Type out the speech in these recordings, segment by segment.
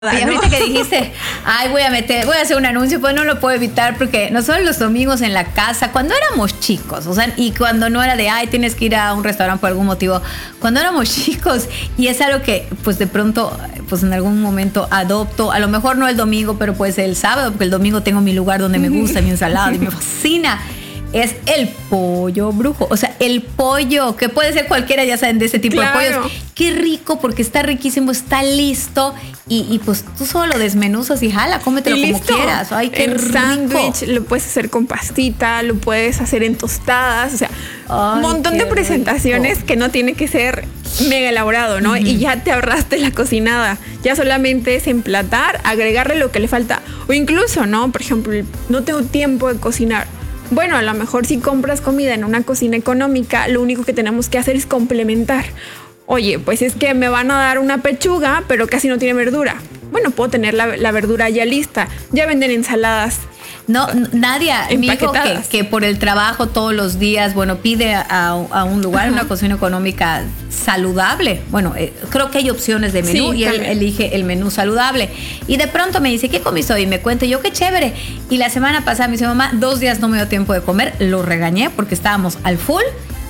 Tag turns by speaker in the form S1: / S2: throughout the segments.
S1: Y ahorita que dijiste, ay, voy a hacer un anuncio, pues no lo puedo evitar porque nosotros los domingos en la casa, cuando éramos chicos, o sea, y cuando no era de, ay, tienes que ir a un restaurante por algún motivo, cuando éramos chicos, y es algo que, pues de pronto, pues en algún momento adopto, a lo mejor no el domingo, pero puede ser el sábado, porque el domingo tengo mi lugar donde me gusta, mi ensalada y me fascina. Es el pollo brujo, o sea, el pollo, que puede ser cualquiera, ya saben, de ese tipo de pollos. Qué rico, porque está riquísimo, está listo y pues tú solo lo desmenuzas y jala, cómetelo como quieras. Ay, qué rico.
S2: El sándwich lo puedes hacer con pastita, lo puedes hacer en tostadas, o sea, un montón de presentaciones rico. Que no tiene que ser mega elaborado, ¿no? Y ya te ahorraste la cocinada. Ya solamente es emplatar, agregarle lo que le falta. O incluso, ¿no? Por ejemplo, no tengo tiempo de cocinar. Bueno, a lo mejor si compras comida en una cocina económica, lo único que tenemos que hacer es complementar. Oye, pues es que me van a dar una pechuga, pero casi no tiene verdura. Bueno, puedo tener la verdura ya lista. Ya venden ensaladas.
S1: No, Nadia, mi hijo que por el trabajo todos los días, bueno, pide a un lugar, una cocina económica saludable. Bueno, creo que hay opciones de menú y él elige el menú saludable. Y de pronto me dice, ¿qué comiste hoy? Y me cuenta, yo, qué chévere. Y la semana pasada me dice, mamá, 2 días no me dio tiempo de comer. Lo regañé porque estábamos al full.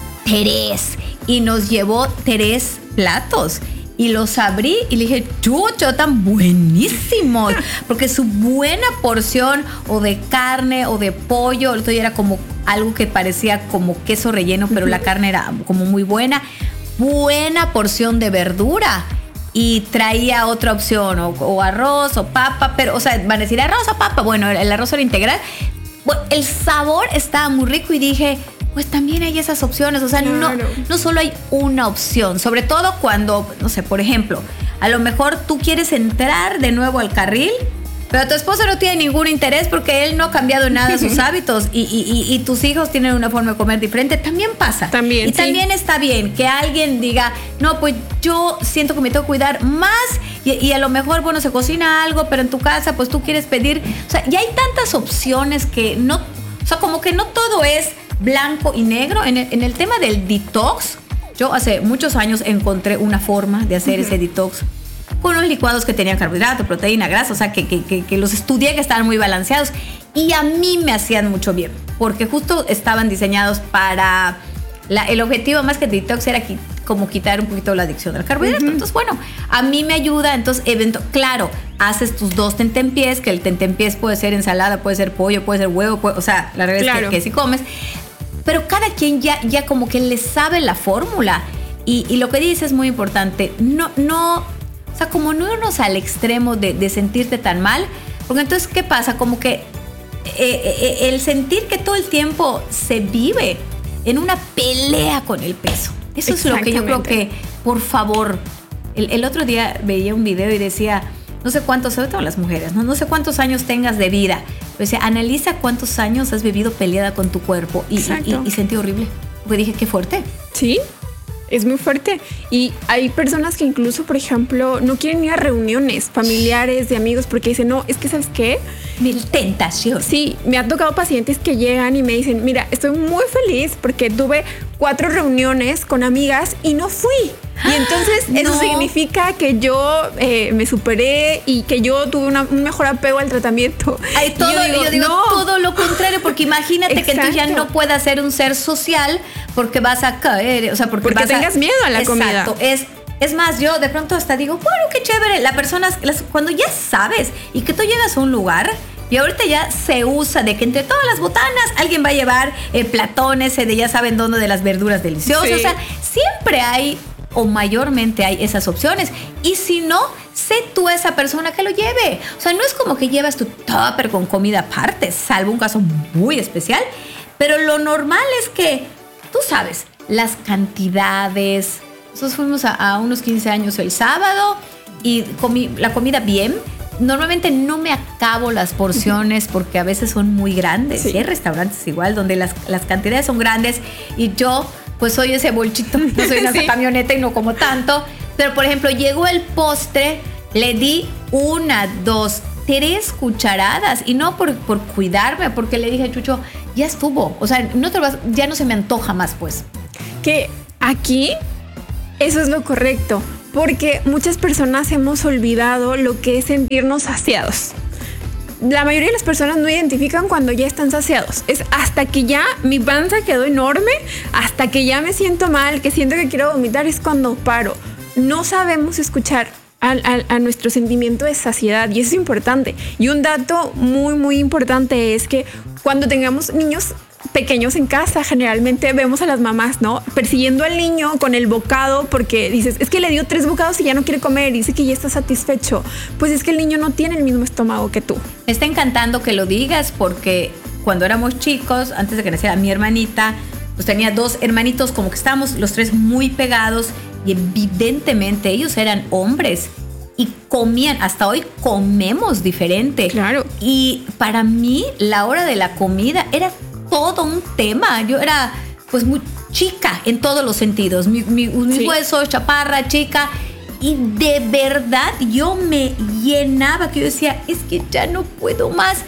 S1: Terés. Y nos llevó 3 platos. Y los abrí y le dije, chucho, tan buenísimos. Porque su buena porción o de carne o de pollo, el otro día era como algo que parecía como queso relleno, pero la carne era como muy buena. Buena porción de verdura. Y traía otra opción, o arroz o papa, pero, o sea, van a decir arroz o papa. Bueno, el arroz era integral. Bueno, el sabor estaba muy rico y dije, pues también hay esas opciones, o sea, no solo hay una opción, sobre todo cuando, no sé, por ejemplo, a lo mejor tú quieres entrar de nuevo al carril, pero tu esposo no tiene ningún interés porque él no ha cambiado nada sus hábitos y tus hijos tienen una forma de comer diferente, también pasa.
S2: También,
S1: y también está bien que alguien diga, no, pues yo siento que me tengo que cuidar más y a lo mejor, bueno, se cocina algo, pero en tu casa, pues tú quieres pedir, o sea, ya hay tantas opciones que no, o sea, como que no todo es blanco y negro. En el tema del detox, yo hace muchos años encontré una forma de hacer ese detox con unos licuados que tenían carbohidrato, proteína, grasa, o sea, que los estudié, que estaban muy balanceados y a mí me hacían mucho bien, porque justo estaban diseñados para el objetivo más que el detox era como quitar un poquito la adicción al carbohidrato. Entonces, bueno, a mí me ayuda. Entonces, claro, haces tus 2 tentempiés, que el tentempiés puede ser ensalada, puede ser pollo, puede ser huevo, o sea, la realidad es que si comes. Pero cada quien ya como que le sabe la fórmula. Y lo que dice es muy importante. No, o sea, como no irnos al extremo de sentirte tan mal. Porque entonces, ¿qué pasa? Como que el sentir que todo el tiempo se vive en una pelea con el peso. Eso es lo que yo creo que, por favor, el otro día veía un video y decía, no sé cuántos, sobre todo las mujeres, no sé cuántos años tengas de vida. O sea, analiza cuántos años has vivido peleada con tu cuerpo y sentí horrible. Porque dije, qué fuerte.
S2: Sí, es muy fuerte. Y hay personas que incluso, por ejemplo, no quieren ir a reuniones familiares, de amigos, porque dicen, no, es que, ¿sabes qué?
S1: Mil tentación.
S2: Sí, me ha tocado pacientes que llegan y me dicen, mira, estoy muy feliz porque tuve 4 reuniones con amigas y no fui. Y entonces eso significa que yo me superé y que yo tuve un mejor apego al tratamiento.
S1: Ay, yo digo todo lo contrario, porque imagínate que tú ya no puedas ser un ser social porque vas a caer, o sea, porque
S2: tengas miedo a la comida.
S1: Exacto, es más, yo de pronto hasta digo, bueno, qué chévere, cuando ya sabes y que tú llegas a un lugar. Y ahorita ya se usa de que entre todas las botanas alguien va a llevar platones de ya saben dónde, de las verduras deliciosas. Sí. O sea, siempre hay o mayormente hay esas opciones. Y si no, sé tú esa persona que lo lleve. O sea, no es como que llevas tu tupper con comida aparte, salvo un caso muy especial. Pero lo normal es que, tú sabes, las cantidades. Nosotros fuimos a unos 15 años el sábado y comí la comida bien. Normalmente no me acabo las porciones porque a veces son muy grandes. Sí. Hay restaurantes igual donde las cantidades son grandes y yo pues soy ese bolchito, no soy una camioneta y no como tanto. Pero por ejemplo, llegó el postre, le di 1, 2, 3 cucharadas y no por cuidarme, porque le dije a Chucho, ya estuvo. O sea, ya no se me antoja más, pues.
S2: Que aquí eso es lo correcto. porque muchas personas hemos olvidado lo que es sentirnos saciados. La mayoría de las personas no identifican cuando ya están saciados. Es hasta que ya mi panza quedó enorme, hasta que ya me siento mal, que siento que quiero vomitar, es cuando paro. No sabemos escuchar a nuestro sentimiento de saciedad, y eso es importante. Y un dato muy, muy importante es que cuando tengamos niños pequeños en casa, generalmente vemos a las mamás, ¿no?, persiguiendo al niño con el bocado, porque dices, es que le dio 3 bocados y ya no quiere comer, dice que ya está satisfecho. Pues es que el niño no tiene el mismo estómago que tú.
S1: Me está encantando que lo digas, porque cuando éramos chicos, antes de que naciera mi hermanita, pues tenía 2 hermanitos, como que estábamos los 3 muy pegados, y evidentemente ellos eran hombres y comían, hasta hoy comemos diferente.
S2: Claro.
S1: Y para mí la hora de la comida era todo un tema. Yo era pues muy chica en todos los sentidos. Mi hueso, chaparra, chica. Y de verdad yo me llenaba, que yo decía, es que ya no puedo más.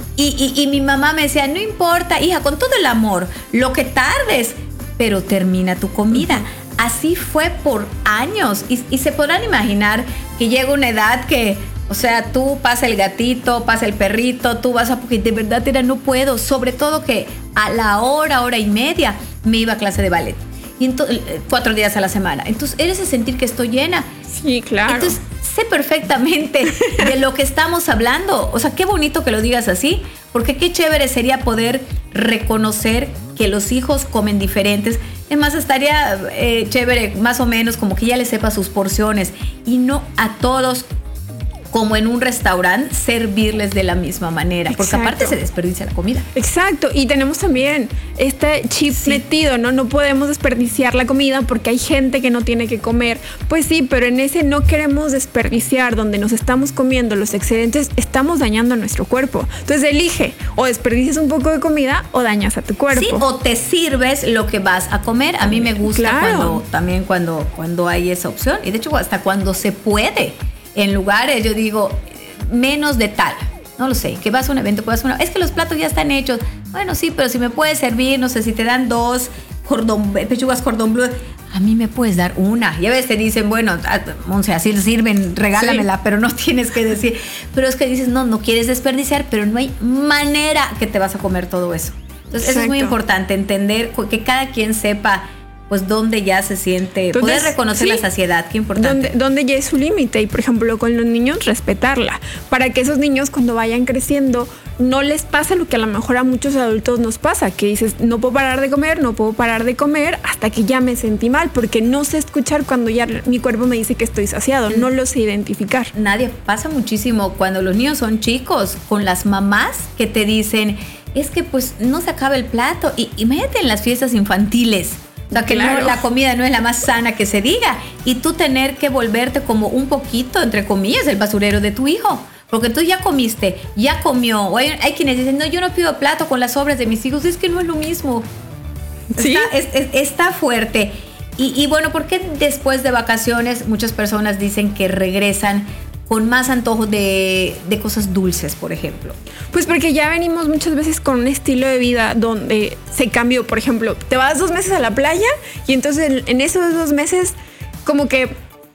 S1: Y mi mamá me decía, no importa, hija, con todo el amor, lo que tardes, pero termina tu comida. Así fue por años. Y se podrán imaginar que llega una edad que, o sea, tú pasa el gatito, pasa el perrito, tú vas a... Porque de verdad era no puedo. Sobre todo que a la hora y media me iba a clase de ballet. Y 4 días a la semana. Entonces, eres ese sentir que estoy llena.
S2: Sí, claro.
S1: Entonces, sé perfectamente de lo que estamos hablando. O sea, qué bonito que lo digas así, porque qué chévere sería poder reconocer que los hijos comen diferentes. Es más, estaría chévere, más o menos, como que ya les sepa sus porciones y no a todos, como en un restaurante, servirles de la misma manera. Porque
S2: Exacto.
S1: aparte se desperdicia la comida.
S2: Exacto, y tenemos también este chip metido, ¿no? No podemos desperdiciar la comida porque hay gente que no tiene que comer. Pues sí, pero en ese no queremos desperdiciar, donde nos estamos comiendo los excedentes, estamos dañando a nuestro cuerpo. Entonces elige, o desperdicias un poco de comida o dañas a tu cuerpo.
S1: Sí, o te sirves lo que vas a comer. A mí me gusta cuando hay esa opción. Y de hecho, hasta cuando se puede. En lugares, yo digo, menos de tal. No lo sé, que vas a un evento, es que los platos ya están hechos. Bueno, sí, pero si me puedes servir, no sé, si te dan 2 pechugas cordon bleu, a mí me puedes dar una. Y a veces te dicen, bueno, Monse, así sirven, regálamela, pero no tienes que decir. Pero es que dices, no quieres desperdiciar, pero no hay manera que te vas a comer todo eso. Entonces, eso es muy importante, entender que cada quien sepa pues dónde ya se siente, poder reconocer la saciedad, qué importante.
S2: Dónde ya es su límite, y por ejemplo con los niños respetarla, para que esos niños cuando vayan creciendo no les pase lo que a lo mejor a muchos adultos nos pasa, que dices, no puedo parar de comer hasta que ya me sentí mal, porque no sé escuchar cuando ya mi cuerpo me dice que estoy saciado, no lo sé identificar.
S1: Nadia, pasa muchísimo cuando los niños son chicos, con las mamás que te dicen, es que pues no se acaba el plato, y imagínate en las fiestas infantiles. O sea, que claro, no, la comida no es la más sana que se diga. Y tú tener que volverte como un poquito, entre comillas, el basurero de tu hijo. Porque tú ya comiste, ya comió. O hay quienes dicen, no, yo no pido plato con las sobras de mis hijos. Es que no es lo mismo. ¿Sí? Está fuerte. Y bueno, ¿por qué después de vacaciones muchas personas dicen que regresan con más antojo de cosas dulces, por ejemplo?
S2: Pues porque ya venimos muchas veces con un estilo de vida donde se cambió. Por ejemplo, te vas 2 meses a la playa y entonces en esos 2 meses como que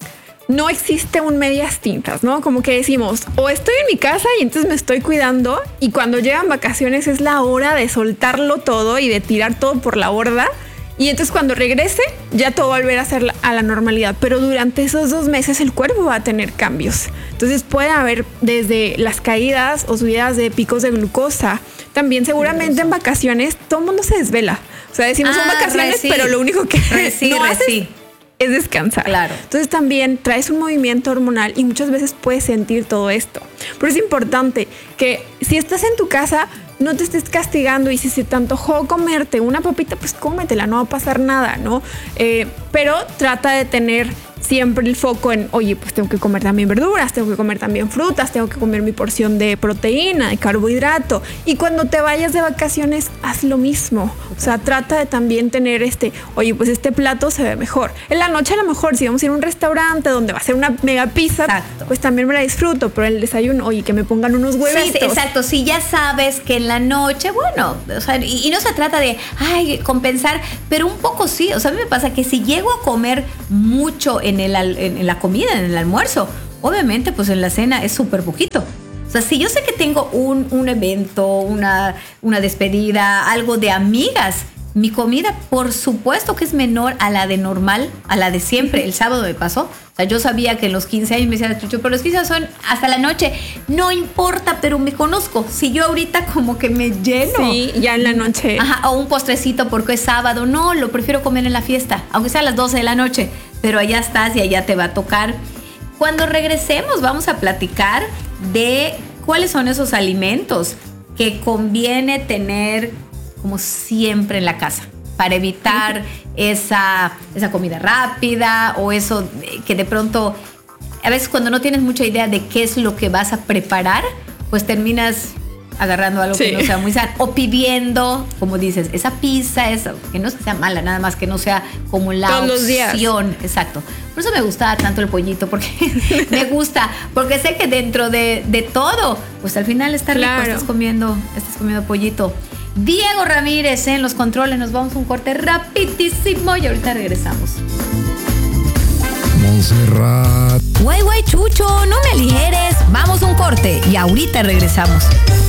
S2: no existe un medias tintas, ¿no? Como que decimos, o estoy en mi casa y entonces me estoy cuidando, y cuando llegan vacaciones es la hora de soltarlo todo y de tirar todo por la borda. Y entonces cuando regrese, ya todo va a volver a ser a la normalidad. Pero durante esos 2 meses el cuerpo va a tener cambios. Entonces puede haber desde las caídas o subidas de picos de glucosa. También seguramente en vacaciones todo el mundo se desvela. O sea, decimos son vacaciones, pero lo único que no haces es descansar.
S1: Claro.
S2: Entonces también traes un movimiento hormonal y muchas veces puedes sentir todo esto. Pero es importante que si estás en tu casa, no te estés castigando, y si se te antojó comerte una papita, pues cómetela, no va a pasar nada, ¿no? Pero trata de tener siempre el foco en, oye, pues tengo que comer también verduras, tengo que comer también frutas, tengo que comer mi porción de proteína, de carbohidrato. Y cuando te vayas de vacaciones, haz lo mismo, O sea, trata de también tener oye, pues este plato se ve mejor. En la noche a lo mejor, si vamos a ir a un restaurante donde va a ser una mega pizza, exacto, pues también me la disfruto, pero el desayuno, oye, que me pongan unos huevitos.
S1: Sí, exacto, si ya sabes que en la noche, bueno, o sea, y no se trata de, compensar, pero un poco sí, o sea, a mí me pasa que si llego a comer mucho en la comida, en el almuerzo, obviamente, pues en la cena es súper poquito. O sea, si yo sé que tengo un evento, una despedida, algo de amigas, mi comida, por supuesto que es menor a la de normal, a la de siempre. El sábado me pasó. O sea, yo sabía que en los 15 años me decían, Chucho, pero los 15 son hasta la noche. No importa, pero me conozco. Si yo ahorita como que me lleno.
S2: Sí, ya en la noche.
S1: Ajá, o un postrecito porque es sábado. No, lo prefiero comer en la fiesta, aunque sea a las 12 de la noche. Pero allá estás y allá te va a tocar. Cuando regresemos vamos a platicar de cuáles son esos alimentos que conviene tener como siempre en la casa para evitar esa comida rápida o eso que de pronto, a veces cuando no tienes mucha idea de qué es lo que vas a preparar, pues terminas agarrando algo que no sea muy sano o pidiendo, como dices, esa pizza, esa, que no sea mala, nada más que no sea como la
S2: todos los días.
S1: Exacto. Por eso me gustaba tanto el pollito, porque me gusta, porque sé que dentro de todo, pues al final está rico, estás comiendo pollito. Diego Ramírez en los controles, nos vamos a un corte rapidísimo y ahorita regresamos.
S3: Montserrat.
S1: Güey, Chucho, no me aligeres. Vamos a un corte y ahorita regresamos.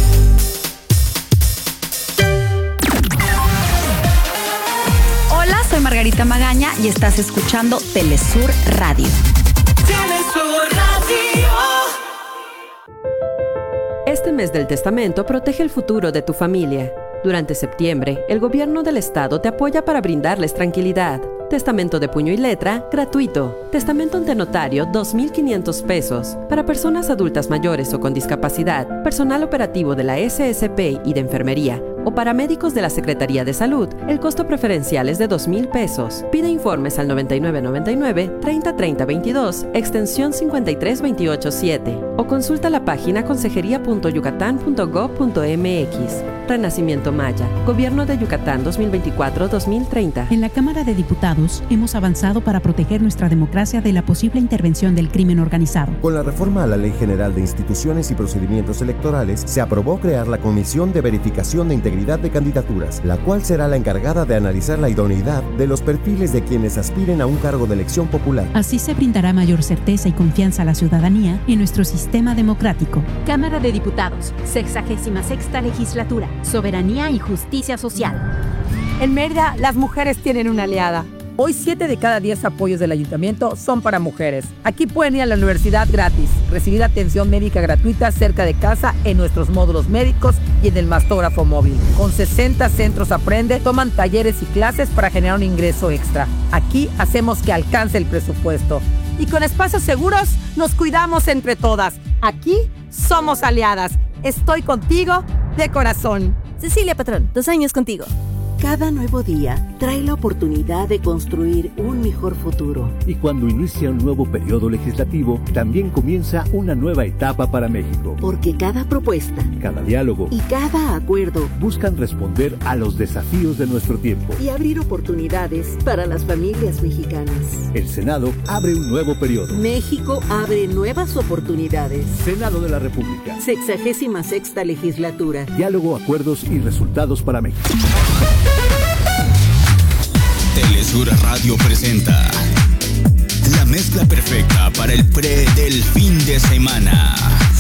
S1: Hola, soy Margarita Magaña y estás escuchando Telesur Radio.
S4: Telesur Radio.
S5: Este mes del testamento protege el futuro de tu familia. Durante septiembre, el gobierno del estado te apoya para brindarles tranquilidad. Testamento de puño y letra, gratuito. Testamento ante notario, 2,500 pesos. Para personas adultas mayores o con discapacidad, personal operativo de la SSP y de enfermería, o paramédicos de la Secretaría de Salud, el costo preferencial es de 2,000 pesos. Pide informes al 9999-303022, extensión 53287, o consulta la página consejería.yucatán.gov.mx. Renacimiento Maya, Gobierno de Yucatán 2024-2030.
S6: En la Cámara de Diputados hemos avanzado para proteger nuestra democracia de la posible intervención del crimen organizado.
S7: Con la reforma a la Ley General de Instituciones y Procedimientos Electorales, se aprobó crear la Comisión de Verificación de Integridad de Candidaturas, la cual será la encargada de analizar la idoneidad de los perfiles de quienes aspiren a un cargo de elección popular.
S6: Así se brindará mayor certeza y confianza a la ciudadanía en nuestro sistema democrático.
S8: Cámara de Diputados, 66ª Legislatura, Soberanía y Justicia Social.
S9: En Mérida, las mujeres tienen una aliada. Hoy 7 de cada 10 apoyos del ayuntamiento son para mujeres. Aquí pueden ir a la universidad gratis, recibir atención médica gratuita cerca de casa en nuestros módulos médicos y en el mastógrafo móvil. Con 60 centros Aprende, toman talleres y clases para generar un ingreso extra. Aquí hacemos que alcance el presupuesto. Y con espacios seguros, nos cuidamos entre todas. Aquí somos aliadas. Estoy contigo de corazón.
S10: Cecilia Patrón, 2 años contigo.
S11: Cada nuevo día trae la oportunidad de construir un mejor futuro.
S12: Y cuando inicia un nuevo periodo legislativo, también comienza una nueva etapa para México.
S11: Porque cada propuesta,
S12: cada diálogo
S11: y cada acuerdo
S12: buscan responder a los desafíos de nuestro tiempo
S11: y abrir oportunidades para las familias mexicanas.
S12: El Senado abre un nuevo periodo.
S11: México abre nuevas oportunidades.
S12: Senado de la República.
S11: 66ª Legislatura.
S12: Diálogo, acuerdos y resultados para México.
S13: Telesur Radio presenta la mezcla perfecta para el pre del fin de semana.